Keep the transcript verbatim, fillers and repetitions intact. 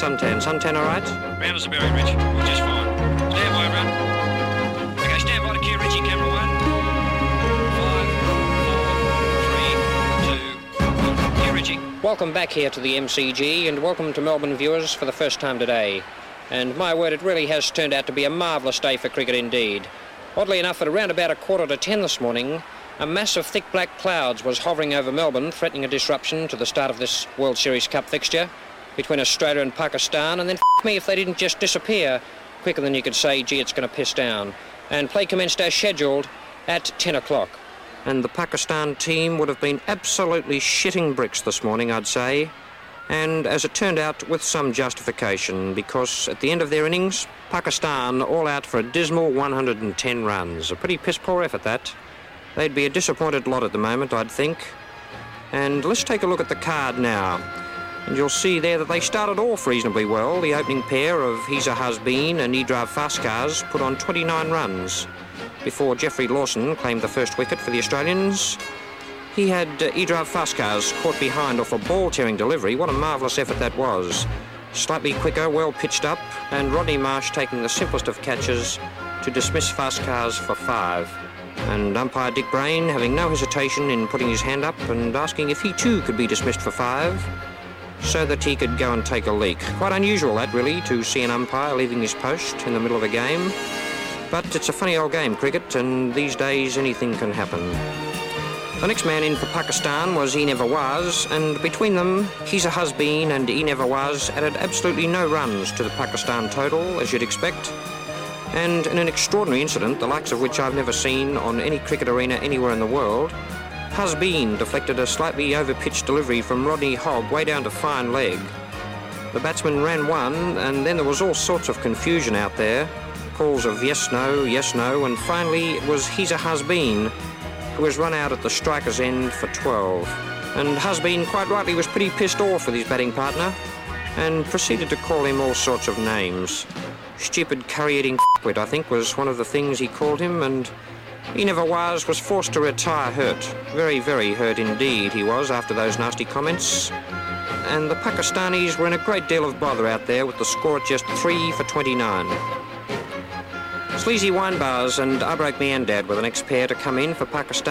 suntan? Suntan all right? Round as a berry, Rich. We're just fine. Stand by, everyone. Okay, stand by to cue Richie, camera one. Five, four, three, two, one. Cue Richie. Welcome back here to the M C G, and welcome to Melbourne viewers for the first time today. And my word, it really has turned out to be a marvellous day for cricket indeed. Oddly enough, at around about a quarter to ten this morning, a mass of thick black clouds was hovering over Melbourne, threatening a disruption to the start of this World Series Cup fixture between Australia and Pakistan, and then f*** me if they didn't just disappear quicker than you could say, gee, it's going to piss down. And play commenced as scheduled at ten o'clock. And the Pakistan team would have been absolutely shitting bricks this morning, I'd say. And as it turned out, with some justification, because at the end of their innings, Pakistan all out for a dismal one hundred ten runs. A pretty piss-poor effort, that. They'd be a disappointed lot at the moment, I'd think. And let's take a look at the card now. And you'll see there that they started off reasonably well. The opening pair of Hiza Hasbeen and Edrav Fascaz put on twenty-nine runs before Jeffrey Lawson claimed the first wicket for the Australians. He had uh, Edrav Fascaz caught behind off a ball-tearing delivery. What a marvellous effort that was. Slightly quicker, well pitched up, and Rodney Marsh taking the simplest of catches to dismiss Fascaz for five. And umpire Dick Brain having no hesitation in putting his hand up and asking if he too could be dismissed for five, so that he could go and take a leak. Quite unusual that, really, to see an umpire leaving his post in the middle of a game. But it's a funny old game, cricket, and these days anything can happen. The next man in for Pakistan was E Never Was, and between them, Hiza Hasbeen and E Never Was added absolutely no runs to the Pakistan total, as you'd expect. And in an extraordinary incident, the likes of which I've never seen on any cricket arena anywhere in the world, Hasbeen deflected a slightly over-pitched delivery from Rodney Hogg way down to fine leg. The batsman ran one, and then there was all sorts of confusion out there. Calls of yes, no, yes, no, and finally it was Hiza Hasbeen who was run out at the striker's end for twelve. And Hasbeen, quite rightly, was pretty pissed off with his batting partner and proceeded to call him all sorts of names. Stupid curry-eating f***wit, I think, was one of the things he called him, and he never was, was forced to retire hurt. Very, very hurt indeed he was after those nasty comments. And the Pakistanis were in a great deal of bother out there with the score at just three for twenty-nine. Sleazy Winebars and Abrak Miandad were the next pair to come in for Pakistan.